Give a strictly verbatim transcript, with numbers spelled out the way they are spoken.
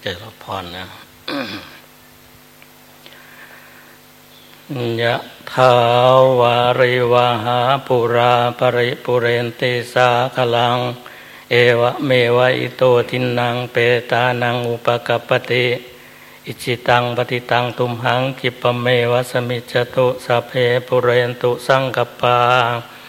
เจริญพรนะ ยะถาวาริวหาปุราปริปุเรนติสาคลังเอวะเมวะอิโตทินังเปตานังอุปกัปปติอิจิตังปฏิตังตุมหังกิปะเมวะสมิจจตุสัพเพปุเรนตุสังกปปา